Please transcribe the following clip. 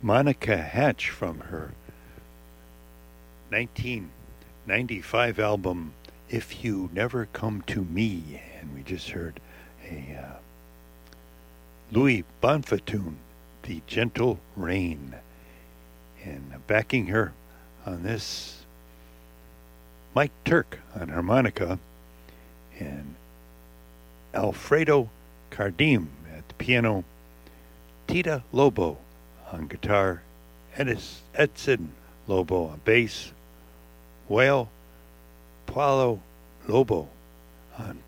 Monica Hatch from her 1995 album If You Never Come to Me. And we just heard a Louis Bonfatoon, The Gentle Rain. And backing her on this, Mike Turk on harmonica and Alfredo Cardim at the piano, Tita Lobo on guitar, Edson Lobo on bass, Whale Paulo Lobo on